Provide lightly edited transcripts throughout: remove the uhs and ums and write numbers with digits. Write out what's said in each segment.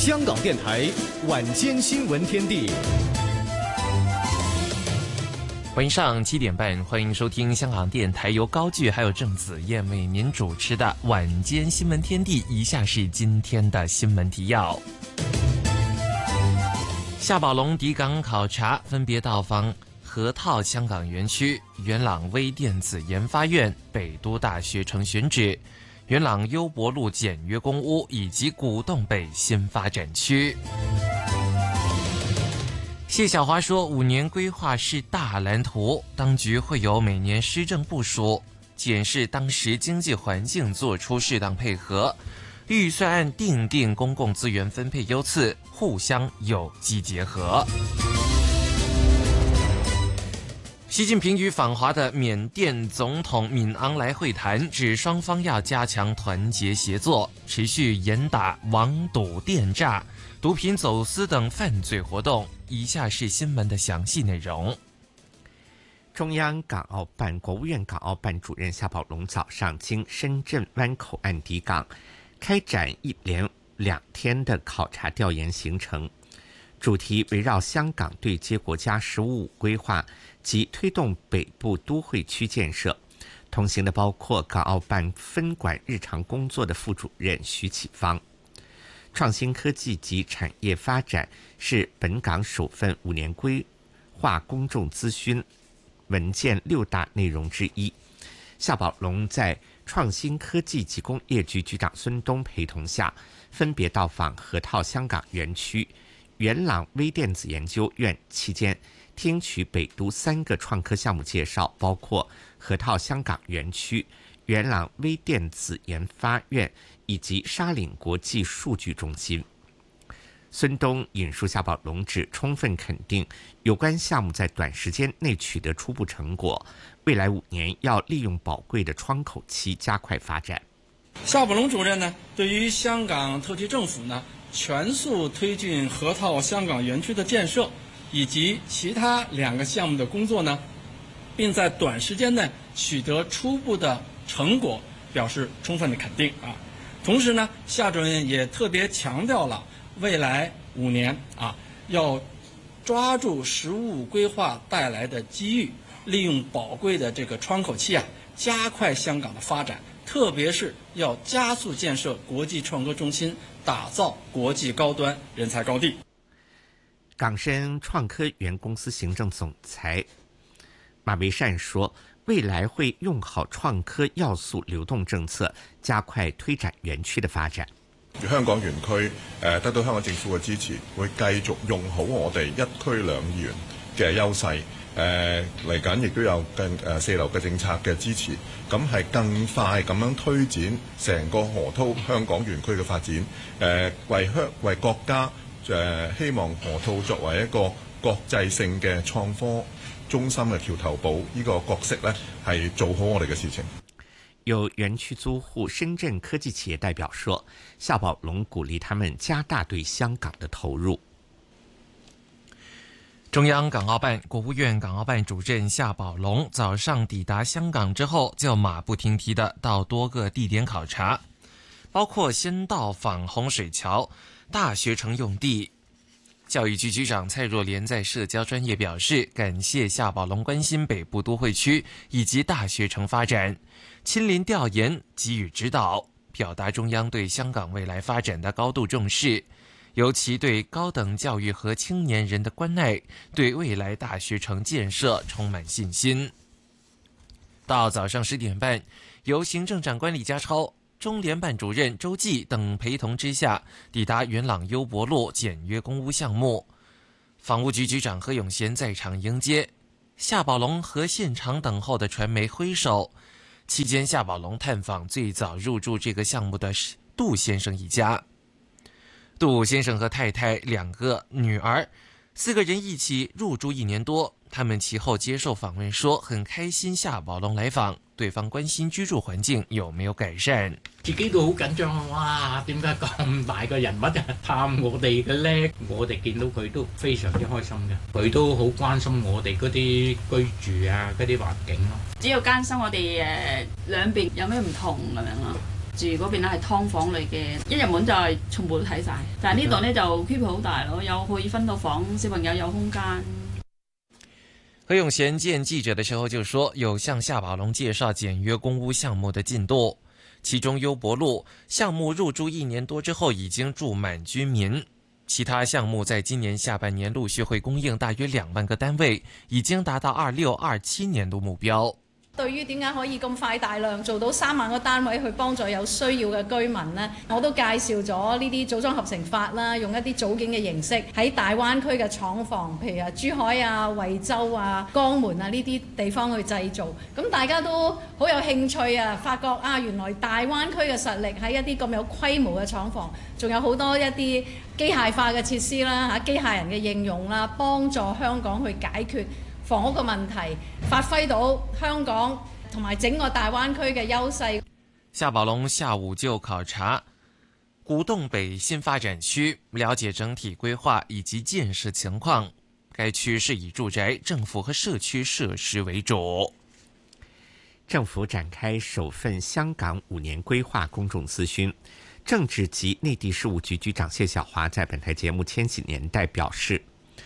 香港电台晚间新闻天地。 晚上7点半，欢迎收听香港电台由高炬还有郑子燕为您主持的晚间新闻天地。以下是今天的新闻提要。夏宝龙抵港考察，分别到访河套香港园区、元朗微电子研发院、北都大学城选址、元朗优博路简约公屋以及古洞北新发展区。谢晓华说，5年规划是大蓝图，当局会有每年施政部署，检视当时经济环境，做出适当配合。预算案定公共资源分配优次，互相有机结合。习近平与访华的缅甸总统敏昂莱会谈，指双方要加强团结协作，持续严打网赌电诈、毒品走私等犯罪活动。以下是新闻的详细内容。 中央港澳办、国务院港澳办主任夏宝龙早上经深圳湾口岸抵港，开展一连2天的考察调研行程，主题围绕香港对接国家“十五五”规划及推动北部都会区建设。同行的包括港澳办分管日常工作的副主任徐启芳。创新科技及产业发展是本港首份5年规划公众咨询文件6大内容之一。夏宝龙在创新科技及工业局局长孙东陪同下，分别到访河套香港园区、元朗微电子研究院，期间听取北都3个创科项目介绍，包括河套香港园区、元朗微电子研发院以及沙岭国际数据中心。孙东引述夏宝龙指，充分肯定有关项目在短时间内取得初步成果，未来5年要利用宝贵的窗口期加快发展。 夏宝龙主任呢，对于香港特区政府呢全速推进河套香港园区的建设以及其他2个项目的工作呢，并在短时间内取得初步的成果，表示充分的肯定啊。同时呢，夏主任也特别强调了未来5年要抓住“十五五”规划带来的机遇，利用宝贵的这个窗口期加快香港的发展，特别是要加速建设国际创科中心，打造国际高端人才高地。 港深创科园公司行政总裁马维善说，未来会用好創科要素流動政策，加快推展園區的發展。 香港園區得到香港政府嘅支持，會繼續用好我哋一區兩園嘅優勢。嚟緊亦都有更4流嘅政策嘅支持，咁係更快咁樣推展成個河套香港園區嘅發展。為國家希望河套作為一個國際性嘅創科中心嘅橋頭堡，呢個角色呢係做好我哋嘅事情。 有園區租戶深圳科技企業代表說，夏寶龍鼓勵他們加大對香港的投入。 中央港澳辦、國務院港澳辦主任夏寶龍早上抵達香港之後，就馬不停蹄的到多個地點考察，包括先到訪洪水橋大學城用地。教育局局長蔡若蓮在社交專頁表示，感謝夏寶龍關心北部都會區以及大學城發展，親臨調研給予指導，表達中央對香港未來發展的高度重視，尤其對高等教育和青年人的關愛，對未來大學城建設充滿信心。到早上10點半，由行政長官李家超、中聯辦主任周記等陪同之下，抵達元朗優博路簡約公屋項目。房屋局局長何永賢在場迎接，夏寶龍和現場等候的傳媒揮手。期間，夏寶龍探訪最早入住這個項目的杜先生一家。杜先生和太太2個女兒4個人一起入住1年多。他們其後接受訪問說，很開心夏寶龍來訪，對方關心居住環境有沒有改善。 自己都好緊張，哇！點解咁大個人物探我哋嘅呢？我哋見到佢都非常之開心嘅，佢都好關心我哋嗰啲居住啊，嗰啲環境咯。 只要關心我哋兩邊有咩唔同咁樣咯。 住嗰邊咧係劏房嚟嘅，一入門就係全部都睇晒，但係呢度呢就區別好大咯，有可以分到房，小朋友有空間。 何永贤见记者的时候就说，有向夏宝龙介绍简约公屋项目的进度，其中优博路项目入住1年多之後已經住滿居民，其他項目在今年下半年陸續會供應大約2萬個單位，已經達到26-27年度目標。 對於點解可以咁快大量做到3萬個單位去幫助有需要嘅居民呢？我都介紹咗呢啲組裝合成法啦，用一啲組件嘅形式喺大灣區嘅廠房，譬如珠海啊、惠州啊、江門啊呢啲地方去製造。咁大家都好有興趣啊，發覺啊原來大灣區嘅實力喺一啲咁有規模嘅廠房，仲有好多一啲機械化嘅設施啦、機械人嘅應用啦，幫助香港去解決房屋嘅問題，發揮到香港同埋整個大灣區嘅優勢。 夏寶龍下午就考察古洞北新發展區，了解整體規劃以及建設情況。該區是以住宅、政府和社區設施為主。 政府展開首份香港5年規劃公眾諮詢。政治及內地事務局局長謝曉華在本台節目《千禧年代》表示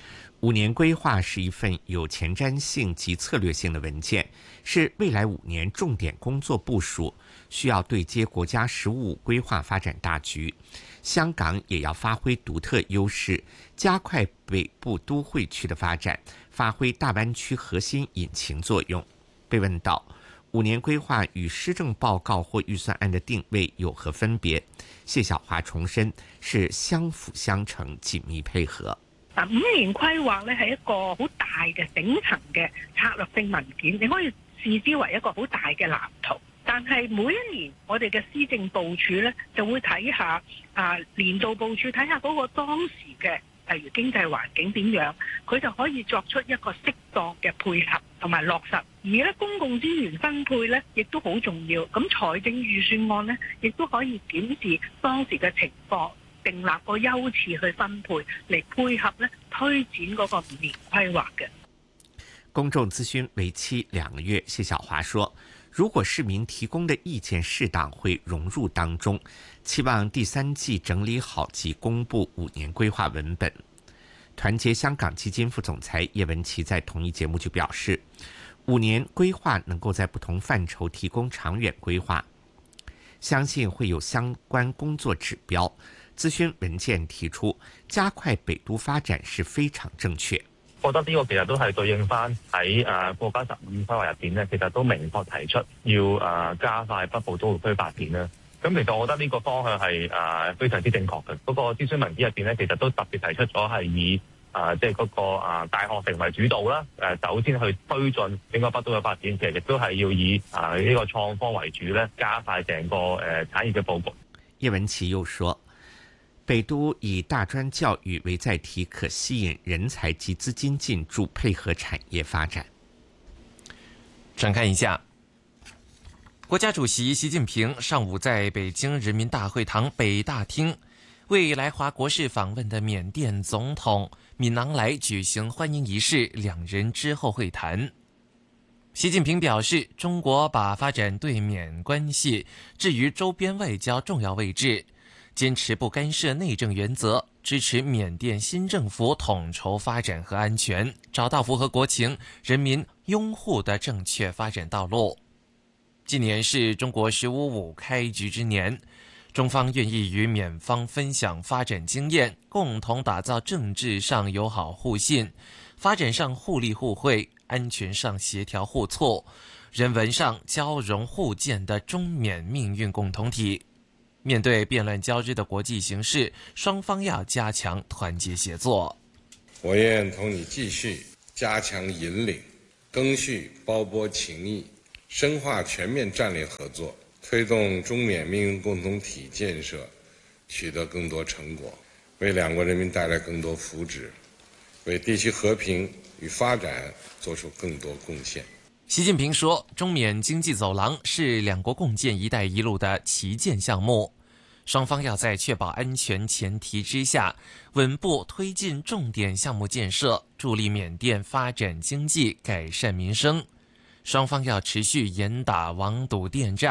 ，5年規劃是一份有前瞻性及策略性的文件，是未來5年重點工作部署，需要對接國家15規劃發展大局。香港也要發揮獨特優勢，加快北部都會區的發展，發揮大灣區核心引擎作用。被問到5年規劃與施政報告或預算案的定位有何分別，謝曉華重申是相輔相成，緊密配合。 5年規劃咧係一個好大嘅頂層嘅策略性文件，你可以視之為一個好大嘅藍圖。但係每一年我哋嘅施政部署咧就會睇下年度部署，睇下嗰個當時嘅例如經濟環境點樣，佢就可以作出一個適當嘅配合同埋落實。而咧公共資源分配咧亦都好重要，咁財政預算案咧亦都可以檢視當時嘅情況，訂立個優次去分配，嚟配合咧推展嗰個5年規劃嘅。 公眾諮詢為期2個月，謝曉華說，如果市民提供的意見適當，會融入當中，期望第3季整理好及公布5年規劃文本。團結香港基金副總裁葉文琪在同一節目就表示，5年規劃能夠在不同範疇提供長遠規劃，相信會有相關工作指標。諮詢文件提出加快北都發展是非常正確。 覺得呢個其實都係對應翻喺國家15規劃入邊咧，其實都明確提出要加快北部都會區發展啦。咁其實我覺得呢個方向係非常之正確嘅。嗰個諮詢文件入邊咧，其實都特別提出咗係以即係嗰個大學城為主導啦。首先去推進整個北都嘅發展，其實亦都係要以呢個創科為主咧，加快整個產業嘅佈局。 葉文琪又說，北都以大專教育為載體，可吸引人才及資金進駐，配合產業發展。 轉看一下，國家主席習近平上午在北京人民大會堂北大廳為來華國事訪問的緬甸總統敏昂萊舉行歡迎儀式，兩人之後會談。習近平表示，中國把發展對緬關係置於周邊外交重要位置，堅持不干涉內政原則，支持緬甸新政府統籌發展和安全，找到符合國情、人民擁護的正確發展道路。今年是中國15.5開局之年，中方願意與緬方分享發展經驗，共同打造政治上友好互信、發展上互利互惠、安全上協調互促、人文上交融互鑑的中緬命運共同體。面對變亂交織的國際形勢，雙方要加強團結協作。 我願同你繼續加強引領，更續胞波情誼，深化全面戰略合作，推動中緬命運共同體建設取得更多成果，為兩國人民帶來更多福祉，為地區和平與發展做出更多貢獻。 習近平說，中緬經濟走廊是兩國共建“一帶一路”的旗艦項目，雙方要在確保安全前提之下，穩步推進重點項目建設，助力緬甸發展經濟、改善民生。雙方要持續嚴打網堵電詐，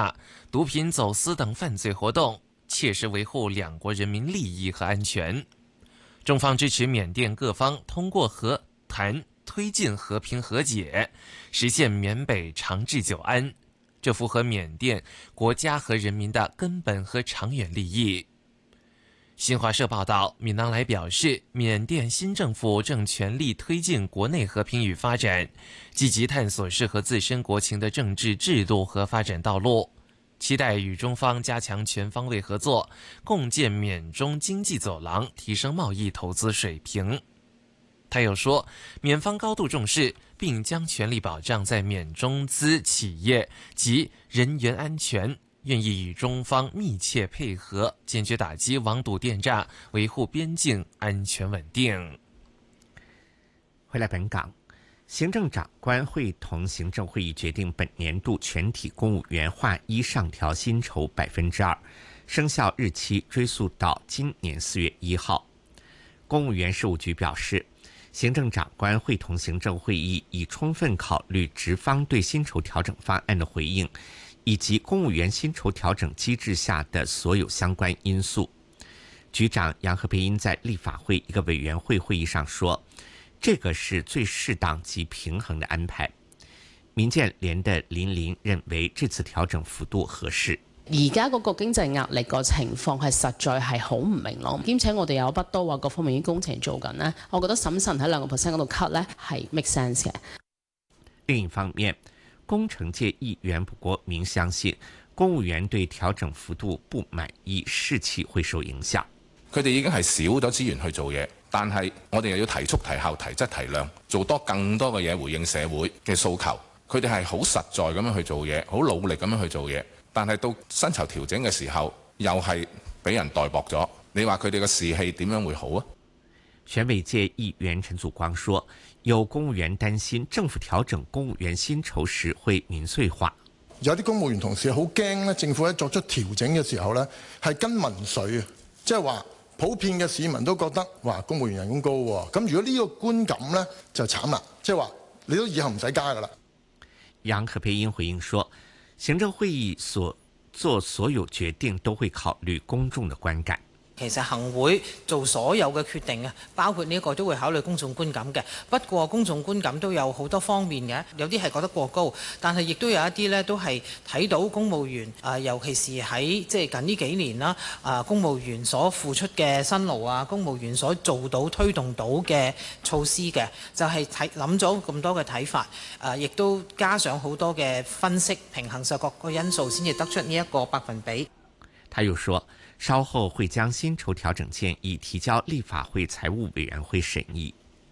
毒品走私等犯罪活动，切实维护两国人民利益和安全。中方支持缅甸各方通过和谈推进和平和解，实现缅北长治久安，这符合缅甸国家和人民的根本和长远利益。新华社报道，敏囊莱表示，缅甸新政府正全力推进国内和平与发展，积极探索适合自身国情的政治制度和发展道路，期待与中方加强全方位合作，共建缅中经济走廊，提升贸易投资水平。他又说，缅方高度重视，并将全力保障在缅中资企业及人员安全，愿意与中方密切配合，坚决打击网赌电诈，维护边境安全稳定。 回来本港，行政长官会同行政会议决定本年度全体公务员划一上调薪酬2%，生效日期追溯到今年4月1号。公务员事务局表示，行政长官会同行政会议已充分考虑职方对薪酬调整方案的回应，以及公务员薪酬调整机制下的所有相关因素。局长杨和培英在立法会一个委员会会议上说，这个是最适当及平衡的安排。民建聯的林琳認為這次調整幅度合適。 而家嗰個經濟壓力個情況係實在係好唔明朗，兼且我哋有不多話各方面啲工程做緊呢，我覺得審慎喺2%嗰度 cut 呢係 make sense 嘅。 另一方面，工程界議員卜國明相信，公務員對調整幅度不滿意，士氣會受影響。 佢哋已經係少咗資源去做嘢，但係我哋又要提速、提效、提質、提量，做多更多嘅嘢回應社會嘅訴求。佢哋係好實在咁樣去做嘢，好努力咁樣去做嘢，但係到薪酬調整嘅時候，又係俾人代薄咗。你話佢哋嘅士氣點樣會好啊？ 選委界議員陳祖光說，有公務員擔心政府調整公務員薪酬時會民粹化。 有啲公務員同事好驚咧，政府喺作出調整嘅時候咧係跟民粹啊，即係話普遍嘅市民都覺得哇公務員人工高喎，咁如果呢個觀感咧就慘啦，即係話你都以後唔使加㗎啦。 楊可培英回應說，行政會議做所有決定都會考慮公眾的觀感。 其實行會做所有嘅決定啊，包括呢個都會考慮公眾觀感嘅。不過公眾觀感都有好多方面嘅，有啲係覺得過高，但係亦都有一啲呢都係睇到公務員尤其是喺即係近呢幾年啦公務員所付出嘅辛勞啊，公務員所做到推動到嘅措施嘅，就係諗咗咁多嘅睇法，亦都加上好多嘅分析，平衡晒各個因素，先至得出呢一個百分比。 他又說，稍後會將薪酬調整建議提交立法會財務委員會審議。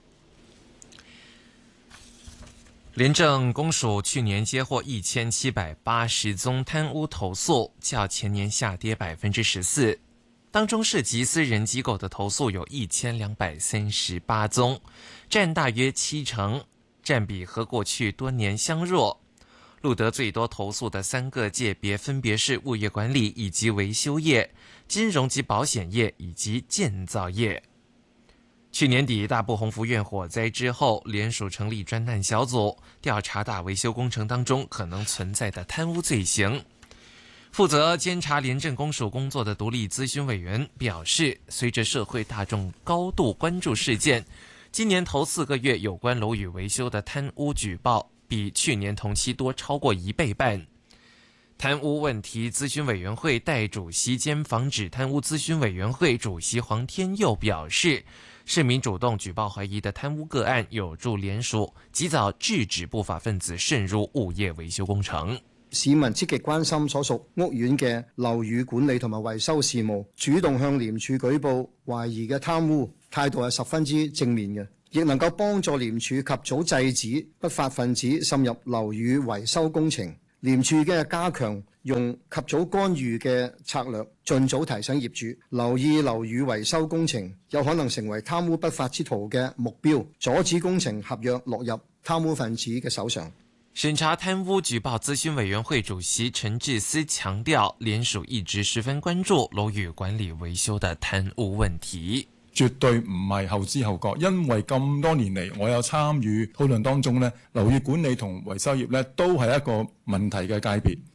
廉政公署去年接獲1780宗貪污投訴，較前年下跌14%，當中涉及私人機構的投訴有1238宗，佔大約70%，佔比和過去多年相若。錄得最多投訴的3個界別分別是物業管理以及維修業、金融及保險業以及建造業。去年底大埔鴻福苑火災之後，聯署成立專案小組，調查大維修工程當中可能存在的貪污罪行。負責監察廉政公署工作的獨立諮詢委員表示，隨着社會大眾高度關注事件，今年頭4個月有關樓宇維修的貪污舉報比去年同期多超過1倍半。貪污問題諮詢委員會代主席兼防止貪污諮詢委員會主席黃天佑表示，市民主動舉報懷疑的貪污個案，有助聯署及早制止不法分子滲入物業維修工程。 市民積極關心所屬屋苑嘅樓宇管理同埋維修事務，主動向廉署舉報懷疑嘅貪污，態度係十分之正面嘅，亦能夠幫助廉署及早制止不法分子滲入樓宇維修工程。廉署嘅加強用及早干預嘅策略，盡早提醒業主留意樓宇維修工程有可能成為貪污不法之徒嘅目標，阻止工程合約落入貪污分子嘅手上。 審查貪污舉報諮詢委員會主席陳智思強調，聯署一直十分關注樓宇管理維修的貪污問題。 絕對唔係後知後覺，因為咁多年嚟，我有參與討論當中呢，樓宇管理同維修業呢都係一個問題嘅界別。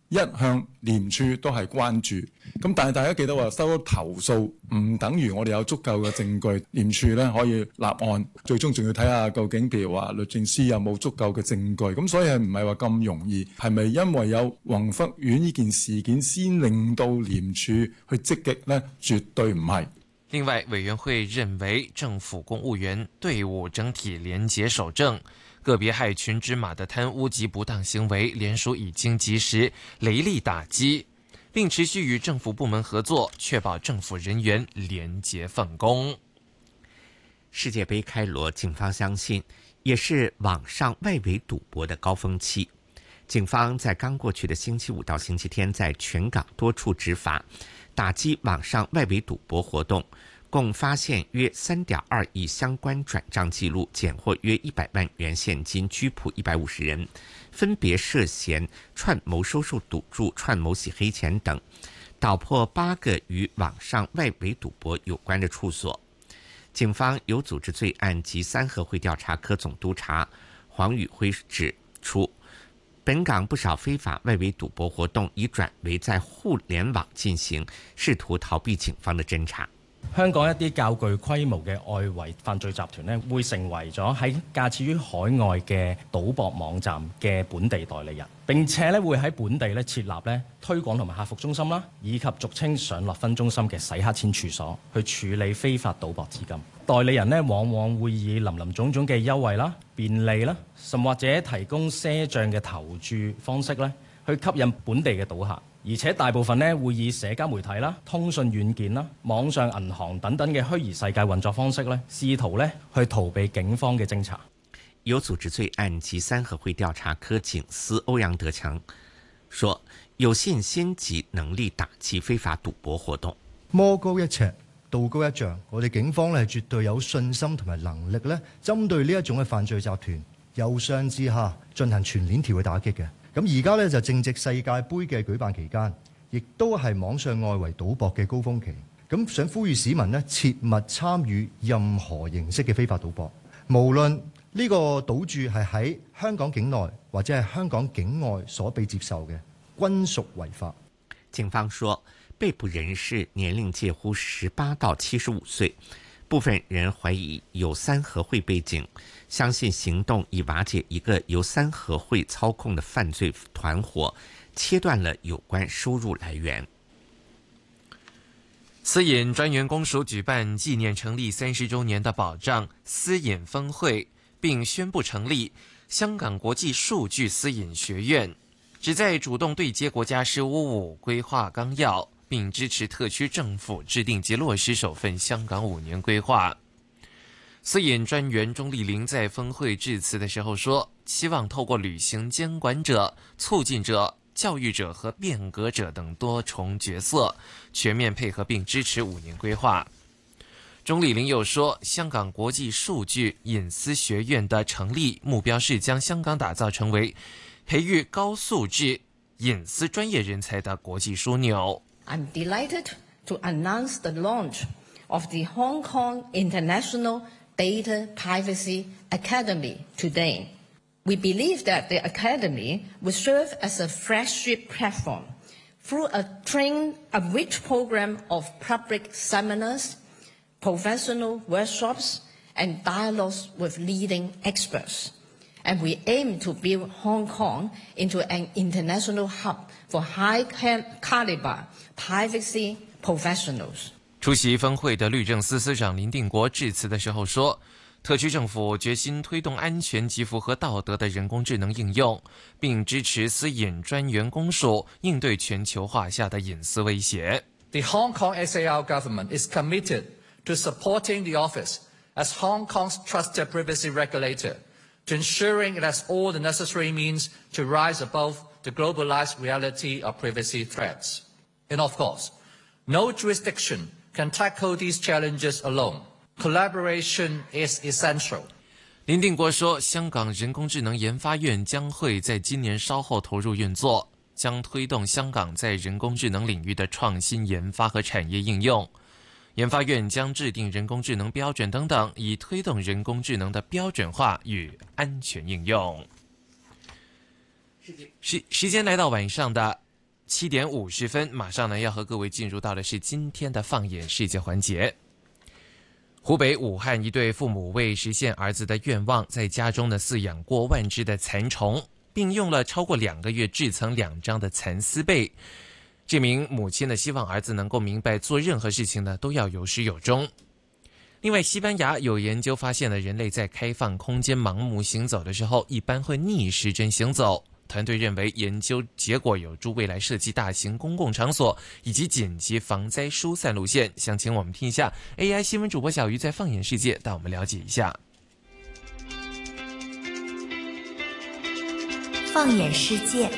一向廉署都係關注。咁但係大家記得話，收到投訴唔等於我哋有足夠嘅證據，廉署咧可以立案，最終仲要睇下究竟譬如話律政司有冇足夠嘅證據。咁所以係唔係話咁容易？係咪因為有宏福苑呢件事件先令到廉署去積極呢？絕對唔係。 另外，委員會認為政府公務員隊伍整體廉潔守正，個別害群之馬的貪污及不當行為，聯署已經及時雷厲打擊，並持續與政府部門合作，確保政府人員廉潔奉公。 世界杯開鑼，警方相信也是網上外圍賭博的高峰期。警方在剛過去的星期五到星期天，在全港多處執法，打擊網上外圍賭博活動，共發現約 3.2 億相關轉賬記錄，檢獲約100萬元現金，拘捕150人，分別涉嫌串謀收受賭注、串謀洗黑錢等，搗破8個與網上外圍賭博有關的處所。警方有組織罪案及三合會調查科總督察黃宇輝指出，本港不少非法外圍賭博活動已轉為在互聯網進行，試圖逃避警方的偵查。 香港一啲較具規模嘅外圍犯罪集團呢，會成為咗喺架設於海外嘅賭博網站嘅本地代理人，並且咧會喺本地咧設立咧推廣同埋客服中心啦，以及俗稱上落分中心嘅洗黑錢處所，去處理非法賭博資金。代理人呢，往往會以林林種種嘅優惠啦、便利啦，甚或者提供賒賬嘅投注方式咧，去吸引本地嘅賭客。而且大部分呢會以社交媒體啦、通訊軟件啦、網上銀行等等嘅虛擬世界運作方式咧，試圖咧去逃避警方嘅偵查。 有組織罪案及三合會調查科警司歐陽德強說，有信心及能力打擊非法賭博活動。 魔高一尺，道高一丈，我哋警方咧絕對有信心同埋能力咧，針對呢一種嘅犯罪集團，由上至下進行全鏈條嘅打擊嘅。咁而家咧就正值世界盃嘅舉辦期間，亦都係網上外圍賭博嘅高峰期。咁想呼籲市民呢，切勿參與任何形式嘅非法賭博，無論呢個賭注係喺香港境內或者係香港境外所被接受嘅，均屬違法。 警方說，被捕人士年齡介乎18到75歲，部分人懷疑有三合會背景，相信行動已瓦解一個由三合會操控的犯罪團伙，切斷了有關收入來源。 私隱專員公署舉辦紀念成立30週年的保障私隱峰會，並宣布成立香港國際數據私隱學院，旨在主動對接國家事務5規劃綱要，並支持特區政府制定及落實首份香港5年規劃。私隱專員鍾麗玲在峰會致辭的時候說，希望透過履行監管者、促進者、教育者和變革者等多重角色，全面配合並支持5年規劃。鍾麗玲又說，香港國際數據隱私學院的成立目標是將香港打造成為培育高素質隱私專業人才的國際樞紐。 I'm delighted to announce the launch of the Hong Kong International Data Privacy Academy today. We believe that the Academy will serve as a flagship platform through a rich program of public seminars, professional workshops, and dialogues with leading experts. And we aim to build Hong Kong into an international hub for high-caliber privacy professionals. 出席峰會的律政司司長林定國致辭的時候說，特區政府決心推動安全及符合道德的人工智能應用，並支持私隱專員公署應對全球化下的隱私威脅。 The Hong Kong SAR government is committed to supporting the office as Hong Kong's trusted privacy regulator, to ensuring it has all the necessary means to rise above the globalized reality of privacy threats. And of course, no jurisdiction can tackle these challenges alone. Collaboration is essential. 林定國說，香港人工智能研發院將會在今年稍後投入運作，將推動香港在人工智能領域的創新研發和產業應用。研發院將制定人工智能標準等等，以推動人工智能的標準化與安全應用。時間來到晚上的 7点50分，马上呢要和各位进入到的是今天的放眼世界环节。湖北武汉一对父母为实现儿子的愿望，在家中呢饲养过万只的蚕虫，并用了超过2个月制成2张的蚕丝被。这名母亲呢希望儿子能够明白，做任何事情呢都要有始有终。另外，西班牙有研究发现了人类在开放空间盲目行走的时候，一般会逆时针行走。团队认为研究结果有助未来设计大型公共场所以及紧急防灾疏散路线。想请我们听一下 AI 新闻主播小鱼在放眼世界带我们了解一下。 放眼世界，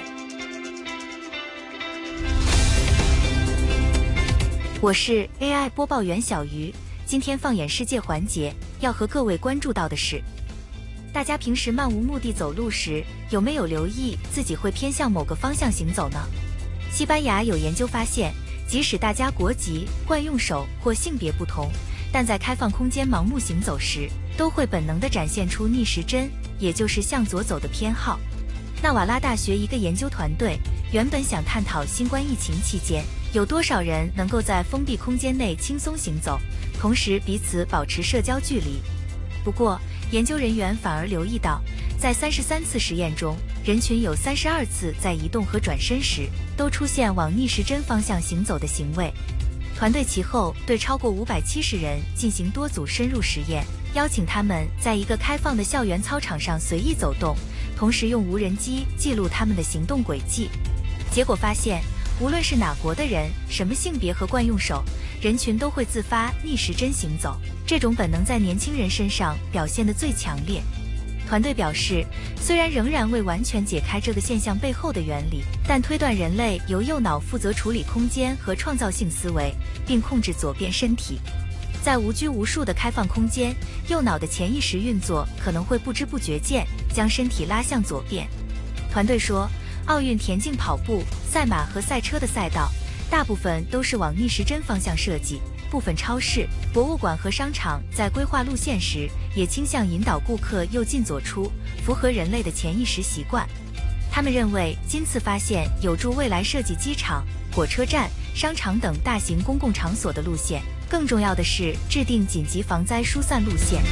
我是 AI 播报员小鱼。今天放眼世界环节要和各位关注到的是，大家平时漫无目的走路时，有没有留意自己会偏向某个方向行走呢？西班牙有研究发现，即使大家国籍、惯用手或性别不同，但在开放空间盲目行走时，都会本能地展现出逆时针，也就是向左走的偏好。纳瓦拉大学一个研究团队原本想探讨新冠疫情期间，有多少人能够在封闭空间内轻松行走，同时彼此保持社交距离。不过，研究人员反而留意到，在33次实验中，人群有32次在移动和转身时都出现往逆时针方向行走的行为。团队其后对超过570人进行多组深入实验，邀请他们在一个开放的校园操场上随意走动，同时用无人机记录他们的行动轨迹。结果发现，无论是哪国的人、什么性别和惯用手，人群都会自发逆时针行走。这种本能在年轻人身上表现得最强烈。团队表示，虽然仍然未完全解开这个现象背后的原理，但推断人类由右脑负责处理空间和创造性思维，并控制左边身体。在无拘无束的开放空间，右脑的潜意识运作可能会不知不觉间将身体拉向左边。团队说，奥运田径、跑步、赛马和赛车的赛道大部分都是往逆时针方向设计，部分超市、博物馆和商场在规划路线时也倾向引导顾客右进左出，符合人类的潜意识习惯。他们认为今次发现有助未来设计机场、火车站、商场等大型公共场所的路线，更重要的是制定紧急防灾疏散路线。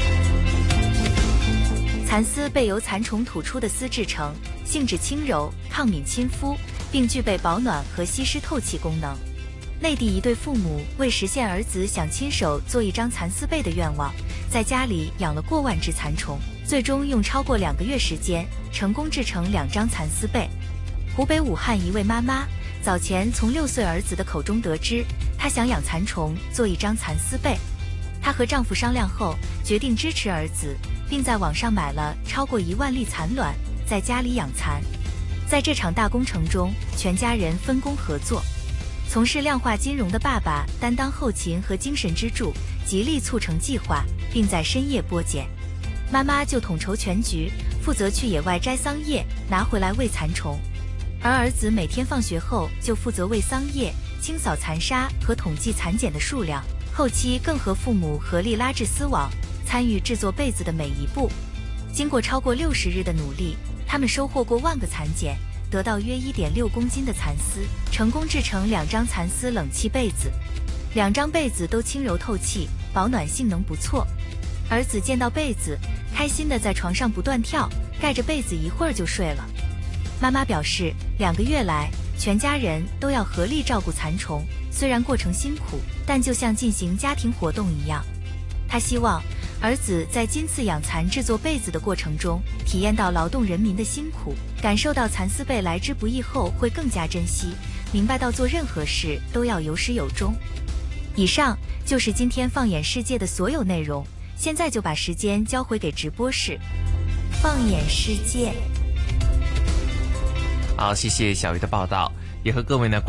蚕丝被由蚕虫吐出的丝制成，性质轻柔、抗敏亲肤，并具备保暖和吸湿透气功能。内地一对父母为实现儿子想亲手做一张蚕丝被的愿望，在家里养了过万只蚕虫，最终用超过2个月时间，成功制成2张蚕丝被。湖北武汉一位妈妈早前从6岁儿子的口中得知，她想养蚕虫做一张蚕丝被。她和丈夫商量后，决定支持儿子，并在网上买了超过1万粒蚕卵，在家里养蚕。在这场大工程中，全家人分工合作。从事量化金融的爸爸担当后勤和精神支柱，极力促成计划，并在深夜剥茧。妈妈就统筹全局，负责去野外摘桑叶，拿回来喂蚕虫。而儿子每天放学后就负责喂桑叶、清扫蚕沙和统计蚕茧的数量，后期更和父母合力拉制丝网，参与制作被子的每一步。经过超过60日的努力，他们收获过1万个蚕茧，得到约1.6公斤的蚕丝，成功制成2张蚕丝冷气被子。2张被子都轻柔透气，保暖性能不错。儿子见到被子，开心地在床上不断跳，盖着被子一会儿就睡了。妈妈表示，2个月来，全家人都要合力照顾蚕虫，虽然过程辛苦，但就像进行家庭活动一样。她希望儿子在今次养蚕制作被子的过程中，体验到劳动人民的辛苦，感受到蚕丝被来之不易后会更加珍惜，明白到做任何事都要有始有终。以上就是今天放眼世界的所有内容，现在就把时间交回给直播室。放眼世界。 好，谢谢小鱼的报道，也和各位呢